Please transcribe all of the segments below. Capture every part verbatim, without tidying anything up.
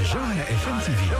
جوهرة اف ام تي في.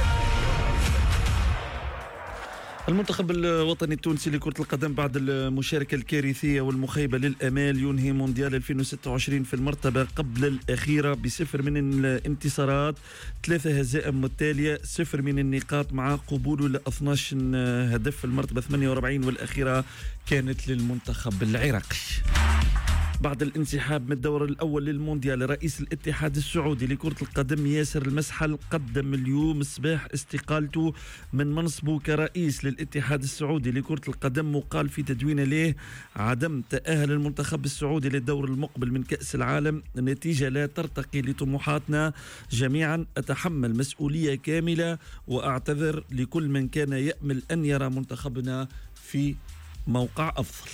المنتخب الوطني التونسي لكرة القدم بعد المشاركة الكارثية والمخيبة للأمال ينهي مونديال ألفين وستة وعشرين في المرتبة قبل الأخيرة بصفر من الانتصارات، ثلاثة هزائم متتالية، صفر من النقاط مع قبوله ل اثني عشر هدف في المرتبة ثمانية وأربعين، والأخيرة كانت للمنتخب العراقي. بعد الانسحاب من الدور الأول للمونديال، رئيس الاتحاد السعودي لكرة القدم ياسر المسحل قدم اليوم الصباح استقالته من منصبه كرئيس للاتحاد السعودي لكرة القدم، وقال في تدوين له: عدم تأهل المنتخب السعودي للدور المقبل من كأس العالم نتيجة لا ترتقي لطموحاتنا جميعا، أتحمل مسؤولية كاملة وأعتذر لكل من كان يأمل أن يرى منتخبنا في موقع أفضل.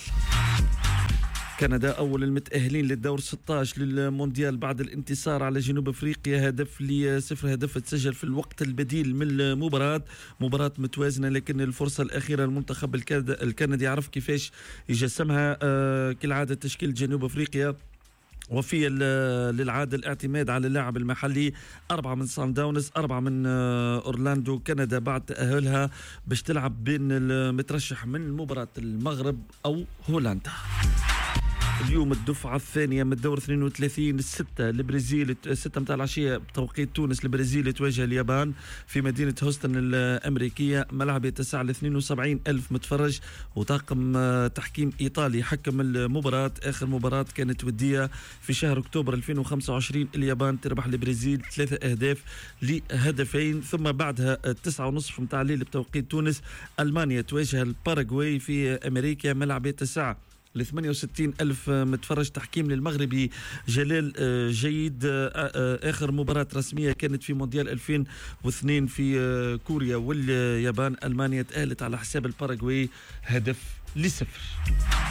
كندا أول المتأهلين للدور ستة عشر للمونديال بعد الانتصار على جنوب أفريقيا هدف لصفر، هدف تسجل في الوقت البديل من المباراة، مباراة متوازنة لكن الفرصة الأخيرة المنتخب الكندي عرف كيفاش يجسمها. آه كالعادة تشكيل جنوب أفريقيا وفي للعادة الاعتماد على اللاعب المحلي، أربعة من سان داونز، أربعة من أورلاندو. كندا بعد تأهلها باش تلعب بين المترشح من مباراة المغرب أو هولندا. اليوم الدفعة الثانية من الدور اثنين وثلاثين الستة البرازيل الستة متاع العشية بتوقيت تونس، البرازيل تواجه اليابان في مدينة هوستن الأمريكية، ملعب يتسع ل اثنين وسبعين ألف متفرج، وطاقم تحكيم إيطالي حكم المباراة. آخر مباراة كانت ودية في شهر أكتوبر ألفين وخمسة وعشرين، اليابان تربح البرازيل ثلاثة أهداف لهدفين. ثم بعدها التسعة ونصف متاع الليل بتوقيت تونس ألمانيا تواجه الباراغواي في أمريكا، ملعب يتسع ل ثمانية وستين ألف متفرج، تحكيم للمغربي جلال جيد. آخر مباراة رسمية كانت في مونديال ألفين واثنين في كوريا واليابان، ألمانيا تأهلت على حساب الباراغواي هدف لصفر.